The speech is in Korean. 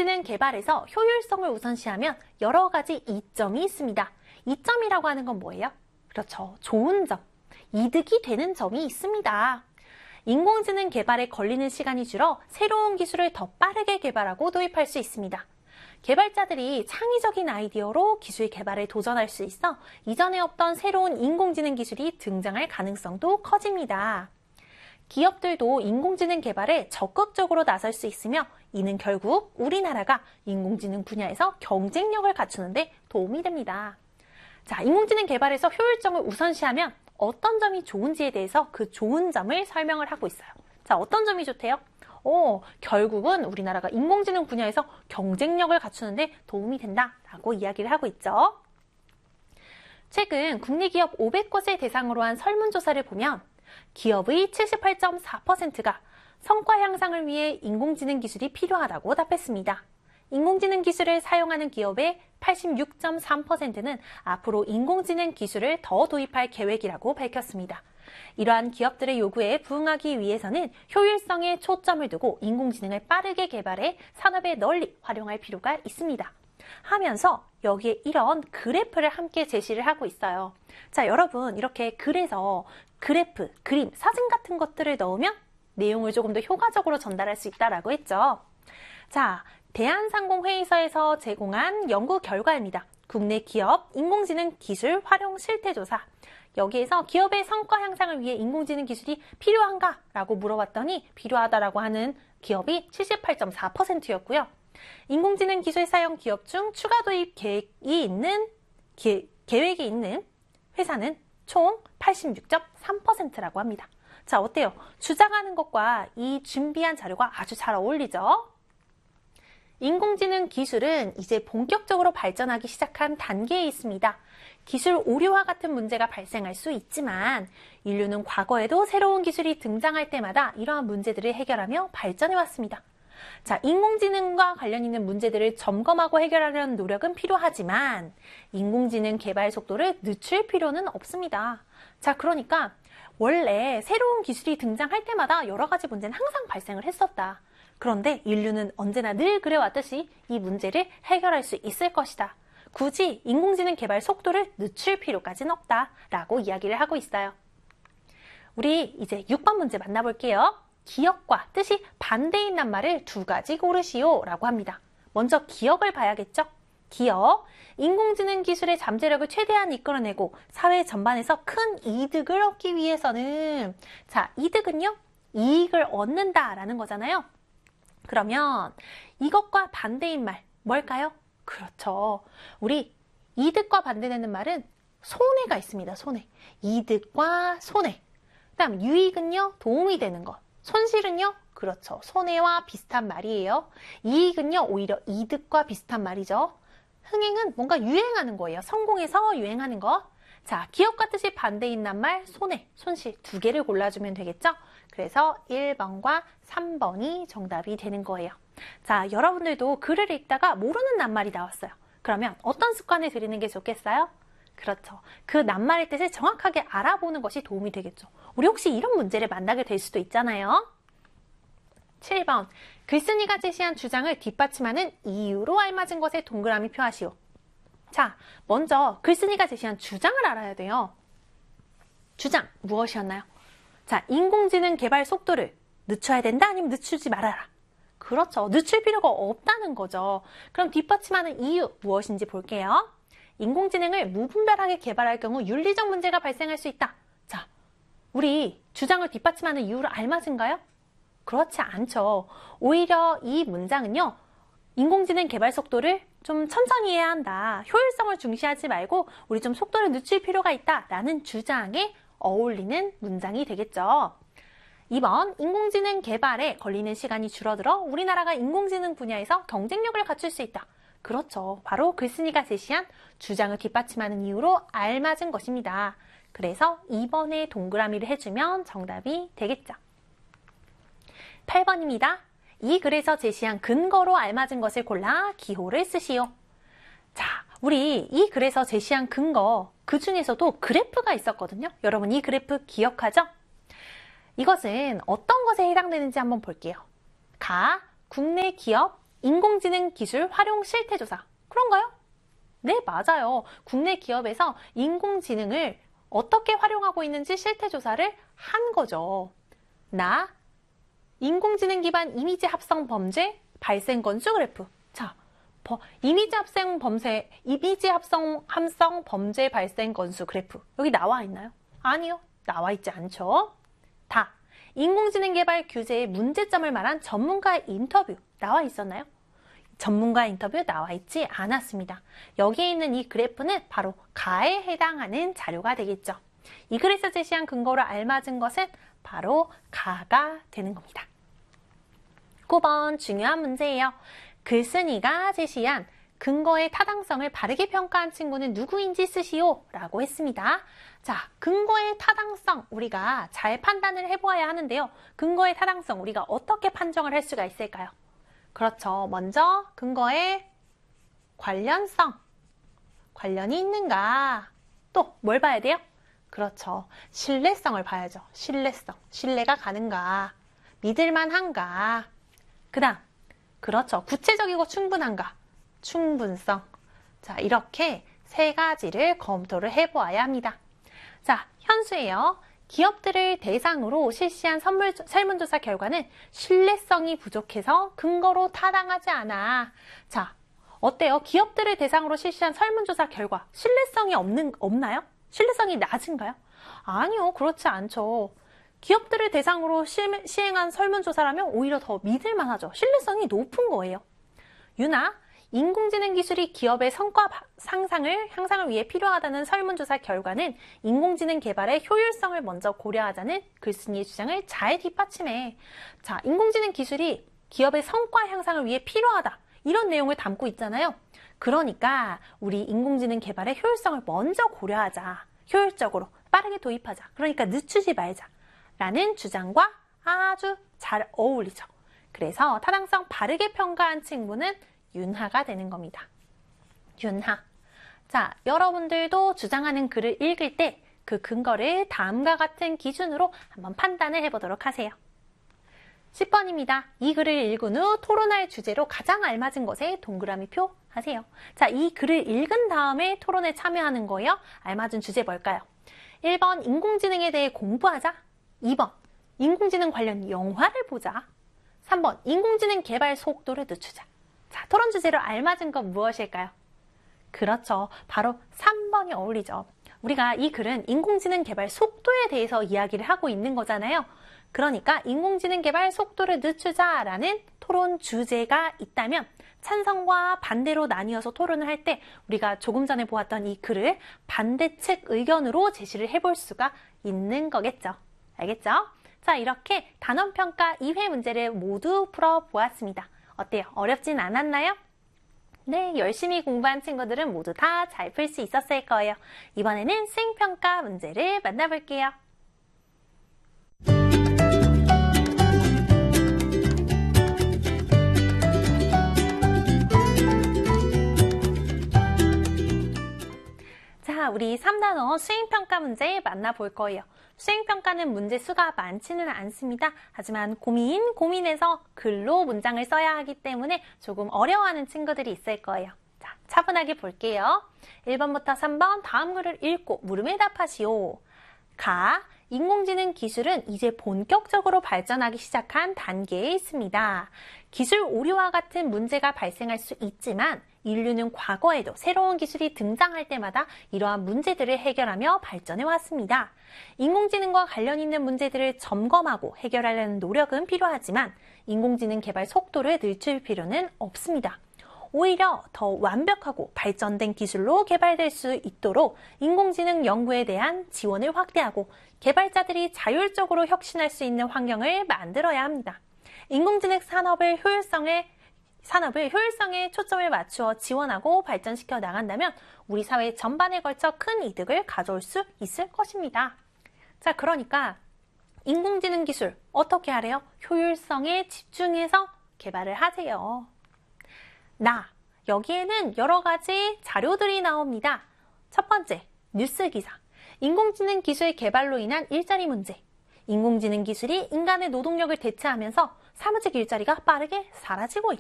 인공지능 개발에서 효율성을 우선시하면 여러 가지 이점이 있습니다. 이점이라고 하는 건 뭐예요? 그렇죠. 좋은 점, 이득이 되는 점이 있습니다. 인공지능 개발에 걸리는 시간이 줄어 새로운 기술을 더 빠르게 개발하고 도입할 수 있습니다. 개발자들이 창의적인 아이디어로 기술 개발에 도전할 수 있어 이전에 없던 새로운 인공지능 기술이 등장할 가능성도 커집니다. 기업들도 인공지능 개발에 적극적으로 나설 수 있으며 이는 결국 우리나라가 인공지능 분야에서 경쟁력을 갖추는 데 도움이 됩니다. 자, 인공지능 개발에서 효율성을 우선시하면 어떤 점이 좋은지에 대해서 그 좋은 점을 설명을 하고 있어요. 자, 어떤 점이 좋대요? 결국은 우리나라가 인공지능 분야에서 경쟁력을 갖추는 데 도움이 된다라고 이야기를 하고 있죠. 최근 국내 기업 500곳을 대상으로 한 설문조사를 보면 기업의 78.4%가 성과 향상을 위해 인공지능 기술이 필요하다고 답했습니다. 인공지능 기술을 사용하는 기업의 86.3%는 앞으로 인공지능 기술을 더 도입할 계획이라고 밝혔습니다. 이러한 기업들의 요구에 부응하기 위해서는 효율성에 초점을 두고 인공지능을 빠르게 개발해 산업에 널리 활용할 필요가 있습니다. 하면서 여기에 이런 그래프를 함께 제시를 하고 있어요. 자, 여러분 이렇게 글에서 그래프, 그림, 사진 같은 것들을 넣으면 내용을 조금 더 효과적으로 전달할 수 있다라고 했죠. 자, 대한상공회의소에서 제공한 연구 결과입니다. 국내 기업 인공지능 기술 활용 실태조사. 여기에서 기업의 성과 향상을 위해 인공지능 기술이 필요한가? 라고 물어봤더니 필요하다라고 하는 기업이 78.4%였고요. 인공지능 기술 사용 기업 중 추가 도입 계획이 있는 회사는 총 86.3%라고 합니다. 자, 어때요? 주장하는 것과 이 준비한 자료가 아주 잘 어울리죠? 인공지능 기술은 이제 본격적으로 발전하기 시작한 단계에 있습니다. 기술 오류와 같은 문제가 발생할 수 있지만 인류는 과거에도 새로운 기술이 등장할 때마다 이러한 문제들을 해결하며 발전해 왔습니다. 자, 인공지능과 관련 있는 문제들을 점검하고 해결하려는 노력은 필요하지만 인공지능 개발 속도를 늦출 필요는 없습니다. 자, 그러니까 원래 새로운 기술이 등장할 때마다 여러 가지 문제는 항상 발생을 했었다. 그런데 인류는 언제나 늘 그래왔듯이 이 문제를 해결할 수 있을 것이다. 굳이 인공지능 개발 속도를 늦출 필요까지는 없다라고 이야기를 하고 있어요. 우리 이제 6번 문제 만나볼게요. 기억과 뜻이 반대인 낱말을 두 가지 고르시오 라고 합니다. 먼저 기억을 봐야겠죠? 기억, 인공지능 기술의 잠재력을 최대한 이끌어내고 사회 전반에서 큰 이득을 얻기 위해서는, 자, 이득은요, 이익을 얻는다라는 거잖아요. 그러면 이것과 반대인 말 뭘까요? 그렇죠. 우리 이득과 반대되는 말은 손해가 있습니다. 손해. 이득과 손해. 그다음 유익은요, 도움이 되는 것. 손실은요, 그렇죠. 손해와 비슷한 말이에요. 이익은요, 오히려 이득과 비슷한 말이죠. 흥행은 뭔가 유행하는 거예요. 성공해서 유행하는 거. 자, 기억과 뜻이 반대인 낱말, 손해, 손실 두 개를 골라주면 되겠죠? 그래서 1번과 3번이 정답이 되는 거예요. 자, 여러분들도 글을 읽다가 모르는 낱말이 나왔어요. 그러면 어떤 습관을 들이는 게 좋겠어요? 그렇죠. 그 낱말의 뜻을 정확하게 알아보는 것이 도움이 되겠죠. 우리 혹시 이런 문제를 만나게 될 수도 있잖아요. 7번, 글쓴이가 제시한 주장을 뒷받침하는 이유로 알맞은 것에 동그라미 표하시오. 자, 먼저 글쓴이가 제시한 주장을 알아야 돼요. 주장, 무엇이었나요? 자, 인공지능 개발 속도를 늦춰야 된다? 아니면 늦추지 말아라? 그렇죠. 늦출 필요가 없다는 거죠. 그럼 뒷받침하는 이유 무엇인지 볼게요. 인공지능을 무분별하게 개발할 경우 윤리적 문제가 발생할 수 있다. 자, 우리 주장을 뒷받침하는 이유로 알맞은가요? 그렇지 않죠. 오히려 이 문장은요, 인공지능 개발 속도를 좀 천천히 해야 한다. 효율성을 중시하지 말고 우리 좀 속도를 늦출 필요가 있다. 라는 주장에 어울리는 문장이 되겠죠. 2번, 인공지능 개발에 걸리는 시간이 줄어들어 우리나라가 인공지능 분야에서 경쟁력을 갖출 수 있다. 그렇죠. 바로 글쓴이가 제시한 주장을 뒷받침하는 이유로 알맞은 것입니다. 그래서 2번에 동그라미를 해주면 정답이 되겠죠. 8번입니다. 이 글에서 제시한 근거로 알맞은 것을 골라 기호를 쓰시오. 자, 우리 이 글에서 제시한 근거, 그 중에서도 그래프가 있었거든요. 여러분 이 그래프 기억하죠? 이것은 어떤 것에 해당되는지 한번 볼게요. 가, 국내 기업 인공지능 기술 활용 실태조사. 그런가요? 네, 맞아요. 국내 기업에서 인공지능을 어떻게 활용하고 있는지 실태조사를 한 거죠. 나, 인공지능 기반 이미지 합성 범죄 발생 건수 그래프. 자, 이미지 합성 범죄 발생 건수 그래프. 여기 나와 있나요? 아니요. 나와 있지 않죠. 다. 인공지능 개발 규제의 문제점을 말한 전문가의 인터뷰 나와 있었나요? 전문가 인터뷰 나와 있지 않았습니다. 여기에 있는 이 그래프는 바로 가에 해당하는 자료가 되겠죠. 이 글에서 제시한 근거로 알맞은 것은 바로 가가 되는 겁니다. 9번 중요한 문제예요. 글쓴이가 제시한 근거의 타당성을 바르게 평가한 친구는 누구인지 쓰시오 라고 했습니다. 자, 근거의 타당성 우리가 잘 판단을 해보아야 하는데요. 근거의 타당성 우리가 어떻게 판정을 할 수가 있을까요? 그렇죠. 먼저 근거의 관련성, 관련이 있는가? 또 뭘 봐야 돼요? 그렇죠. 신뢰성을 봐야죠. 신뢰성, 신뢰가 가는가? 믿을만한가? 그 다음, 그렇죠. 구체적이고 충분한가? 충분성. 자, 이렇게 세 가지를 검토를 해보아야 합니다. 자, 현수예요. 기업들을 대상으로 실시한 설문조사 결과는 신뢰성이 부족해서 근거로 타당하지 않아. 자, 어때요? 기업들을 대상으로 실시한 설문조사 결과 신뢰성이 없나요? 신뢰성이 낮은가요? 아니요, 그렇지 않죠. 기업들을 대상으로 시행한 설문조사라면 오히려 더 믿을만하죠. 신뢰성이 높은 거예요. 유나, 인공지능 기술이 기업의 성과 향상을 위해 필요하다는 설문조사 결과는 인공지능 개발의 효율성을 먼저 고려하자는 글쓴이의 주장을 잘 뒷받침해. 자, 인공지능 기술이 기업의 성과 향상을 위해 필요하다. 이런 내용을 담고 있잖아요. 그러니까 우리 인공지능 개발의 효율성을 먼저 고려하자. 효율적으로 빠르게 도입하자. 그러니까 늦추지 말자. 라는 주장과 아주 잘 어울리죠. 그래서 타당성 바르게 평가한 친구는 윤하가 되는 겁니다. 윤하. 자, 여러분들도 주장하는 글을 읽을 때 그 근거를 다음과 같은 기준으로 한번 판단을 해보도록 하세요. 10번입니다. 이 글을 읽은 후 토론할 주제로 가장 알맞은 것에 동그라미 표 하세요. 자, 이 글을 읽은 다음에 토론에 참여하는 거예요. 알맞은 주제 뭘까요? 1번 인공지능에 대해 공부하자. 2번 인공지능 관련 영화를 보자. 3번 인공지능 개발 속도를 늦추자. 자, 토론 주제로 알맞은 건 무엇일까요? 그렇죠. 바로 3번이 어울리죠. 우리가 이 글은 인공지능 개발 속도에 대해서 이야기를 하고 있는 거잖아요. 그러니까 인공지능 개발 속도를 늦추자라는 토론 주제가 있다면 찬성과 반대로 나뉘어서 토론을 할 때 우리가 조금 전에 보았던 이 글을 반대측 의견으로 제시를 해볼 수가 있는 거겠죠. 알겠죠? 자, 이렇게 단원평가 2회 문제를 모두 풀어보았습니다. 어때요? 어렵진 않았나요? 네, 열심히 공부한 친구들은 모두 다 잘 풀 수 있었을 거예요. 이번에는 수행평가 문제를 만나볼게요. 자, 우리 3단원 수행평가 문제 만나볼 거예요. 수행평가는 문제 수가 많지는 않습니다. 하지만 고민해서 글로 문장을 써야 하기 때문에 조금 어려워하는 친구들이 있을 거예요. 자, 차분하게 볼게요. 1번부터 3번 다음 글을 읽고 물음에 답하시오. 가, 인공지능 기술은 이제 본격적으로 발전하기 시작한 단계에 있습니다. 기술 오류와 같은 문제가 발생할 수 있지만 인류는 과거에도 새로운 기술이 등장할 때마다 이러한 문제들을 해결하며 발전해 왔습니다. 인공지능과 관련 있는 문제들을 점검하고 해결하려는 노력은 필요하지만 인공지능 개발 속도를 늦출 필요는 없습니다. 오히려 더 완벽하고 발전된 기술로 개발될 수 있도록 인공지능 연구에 대한 지원을 확대하고 개발자들이 자율적으로 혁신할 수 있는 환경을 만들어야 합니다. 인공지능 산업을 효율성에 초점을 맞추어 지원하고 발전시켜 나간다면 우리 사회 전반에 걸쳐 큰 이득을 가져올 수 있을 것입니다. 자, 그러니까 인공지능 기술 어떻게 하래요? 효율성에 집중해서 개발을 하세요. 여기에는 여러 가지 자료들이 나옵니다. 첫 번째, 뉴스 기사. 인공지능 기술 개발로 인한 일자리 문제. 인공지능 기술이 인간의 노동력을 대체하면서 사무직 일자리가 빠르게 사라지고 있다.